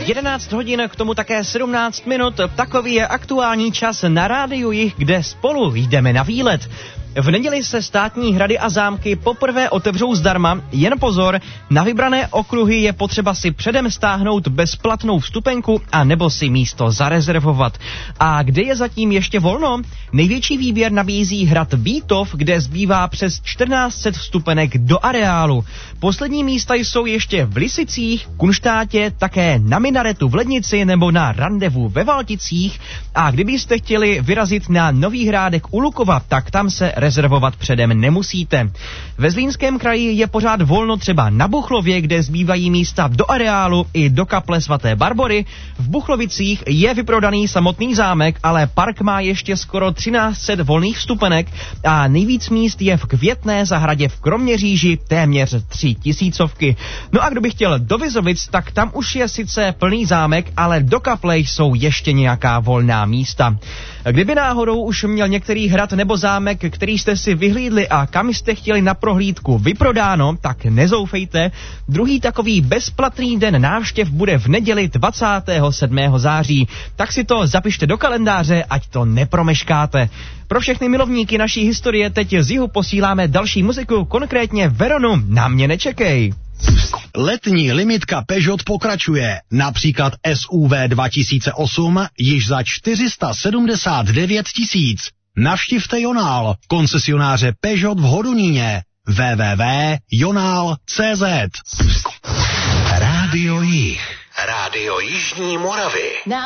11 hodin, k tomu také 17 minut. Takový je aktuální čas na Rádiu Jih, kde spolu jdeme na výlet. V neděli se státní hrady a zámky poprvé otevřou zdarma, jen pozor, na vybrané okruhy je potřeba si předem stáhnout bezplatnou vstupenku a nebo si místo zarezervovat. A kde je zatím ještě volno? Největší výběr nabízí hrad Bítov, kde zbývá přes 1400 vstupenek do areálu. Poslední místa jsou ještě v Lisicích, Kunštátě, také na Minaretu v Lednici nebo na Randevu ve Valticích. A kdybyste chtěli vyrazit na Nový Hrádek u Lukova, tak tam se rezervovat předem nemusíte. Ve Zlínském kraji je pořád volno třeba na Buchlově, kde zbývají místa do areálu i do kaple svaté Barbory. V Buchlovicích je vyprodaný samotný zámek, ale park má ještě skoro 1300 volných vstupenek a nejvíc míst je v Květné zahradě v Kroměříži, téměř 3000. No a kdo by chtěl do Vizovic, tak tam už je sice plný zámek, ale do kaple jsou ještě nějaká volná místa. Kdyby náhodou už měl některý hrad nebo zámek, který jste si vyhlídli a kam jste chtěli na prohlídku vyprodáno, tak nezoufejte. Druhý takový bezplatný den návštěv bude v neděli 27. září. Tak si to zapište do kalendáře, ať to nepromeškáte. Pro všechny milovníky naší historie teď z jihu posíláme další muziku, konkrétně Veronu, Na mě nečekej. Letní limitka Peugeot pokračuje. Například SUV 2008 již za 479 000. Navštivte Jonál, koncesionáře Peugeot v Hodoníně. www.jonál.cz. Rádio Jih. Rádio Jižní Moravy.